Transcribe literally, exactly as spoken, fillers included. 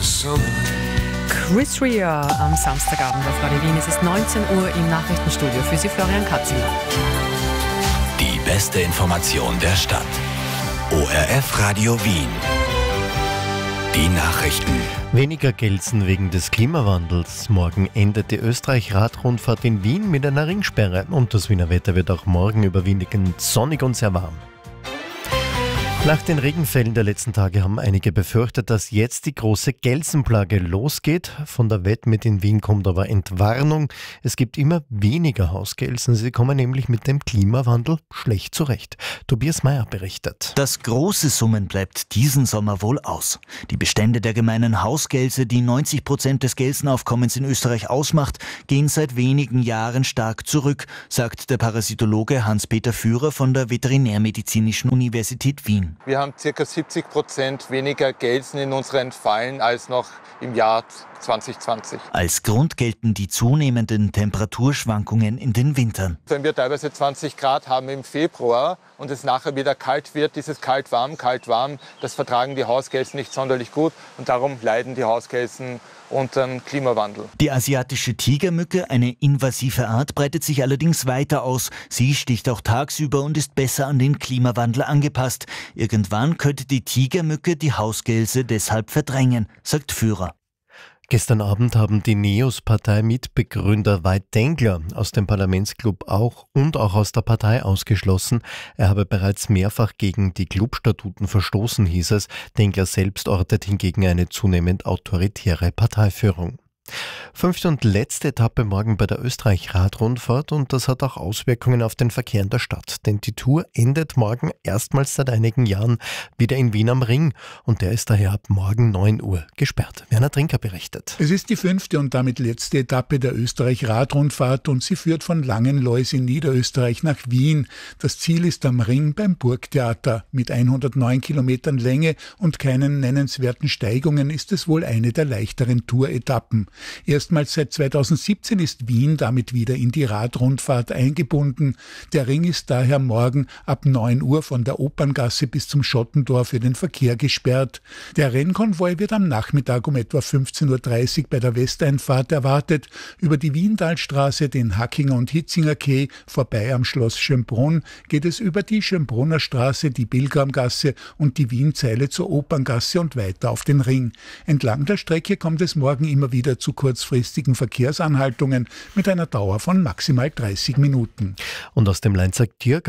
Chris Rea am Samstagabend auf Radio Wien. Es ist neunzehn Uhr im Nachrichtenstudio. Für Sie Florian Katzinger. Die beste Information der Stadt. O R F Radio Wien. Die Nachrichten. Weniger Gelsen wegen des Klimawandels. Morgen endet die Österreich-Radrundfahrt in Wien mit einer Ringsperre. Und das Wiener Wetter wird auch morgen überwiegend sonnig und sehr warm. Nach den Regenfällen der letzten Tage haben einige befürchtet, dass jetzt die große Gelsenplage losgeht. Von der Wettmet in Wien kommt aber Entwarnung. Es gibt immer weniger Hausgelsen. Sie kommen nämlich mit dem Klimawandel schlecht zurecht. Tobias Meyer berichtet. Das große Summen bleibt diesen Sommer wohl aus. Die Bestände der gemeinen Hausgelse, die neunzig Prozent des Gelsenaufkommens in Österreich ausmacht, gehen seit wenigen Jahren stark zurück, sagt der Parasitologe Hans-Peter Führer von der Veterinärmedizinischen Universität Wien. Wir haben ca. siebzig Prozent weniger Gelsen in unseren Fallen als noch im Jahr zwanzig zwanzig. Als Grund gelten die zunehmenden Temperaturschwankungen in den Wintern. Wenn wir teilweise zwanzig Grad haben im Februar und es nachher wieder kalt wird, dieses kalt-warm, kalt-warm, das vertragen die Hausgelsen nicht sonderlich gut und darum leiden die Hausgelsen unter dem Klimawandel. Die asiatische Tigermücke, eine invasive Art, breitet sich allerdings weiter aus. Sie sticht auch tagsüber und ist besser an den Klimawandel angepasst. Irgendwann könnte die Tigermücke die Hausgelse deshalb verdrängen, sagt Führer. Gestern Abend haben die NEOS-Partei-Mitbegründer Veit Dengler aus dem Parlamentsclub auch und auch aus der Partei ausgeschlossen. Er habe bereits mehrfach gegen die Clubstatuten verstoßen, hieß es. Dengler selbst ortet hingegen eine zunehmend autoritäre Parteiführung. Fünfte und letzte Etappe morgen bei der Österreich-Radrundfahrt und das hat auch Auswirkungen auf den Verkehr in der Stadt. Denn die Tour endet morgen erstmals seit einigen Jahren wieder in Wien am Ring und der ist daher ab morgen neun Uhr gesperrt. Werner Trinker berichtet. Es ist die fünfte und damit letzte Etappe der Österreich-Radrundfahrt und sie führt von Langenlois in Niederösterreich nach Wien. Das Ziel ist am Ring beim Burgtheater. Mit hundertneun Kilometern Länge und keinen nennenswerten Steigungen ist es wohl eine der leichteren Touretappen. Erstmals seit zweitausendsiebzehn ist Wien damit wieder in die Radrundfahrt eingebunden. Der Ring ist daher morgen ab neun Uhr von der Operngasse bis zum Schottentor für den Verkehr gesperrt. Der Rennkonvoi wird am Nachmittag um etwa fünfzehn Uhr dreißig bei der Westeinfahrt erwartet. Über die Wientalstraße, den Hackinger und Hitzinger Quai, vorbei am Schloss Schönbrunn, geht es über die Schönbrunner Straße, die Pilgramgasse und die Wienzeile zur Operngasse und weiter auf den Ring. Entlang der Strecke kommt es morgen immer wieder zu kurzfristigen Verkehrsanhaltungen mit einer Dauer von maximal dreißig Minuten. Und aus dem Leinzer Tiergarten